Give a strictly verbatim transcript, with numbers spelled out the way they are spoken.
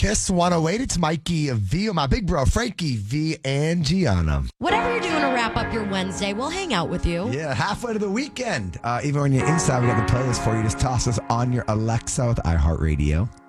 Kiss one oh eight. It's Mikey V, my big bro, Frankie V, and Gianna. Whatever you're doing to wrap up your Wednesday, we'll hang out with you. Yeah, halfway to the weekend. Uh, even when you're inside, we got the playlist for you. Just toss us on your Alexa with iHeartRadio.